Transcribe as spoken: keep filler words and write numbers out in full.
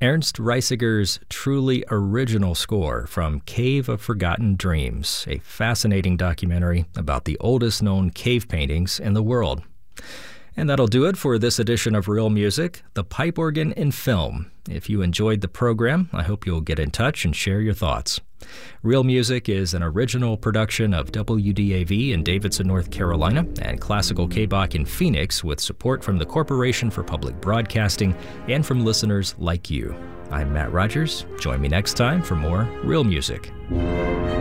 Ernst Reisiger's truly original score from Cave of Forgotten Dreams, a fascinating documentary about the oldest known cave paintings in the world. And that'll do it for this edition of Real Music, the pipe organ in film. If you enjoyed the program, I hope you'll get in touch and share your thoughts. Real Music is an original production of W D A V in Davidson, North Carolina, and Classical K B O C in Phoenix, with support from the Corporation for Public Broadcasting and from listeners like you. I'm Matt Rogers. Join me next time for more Real Music.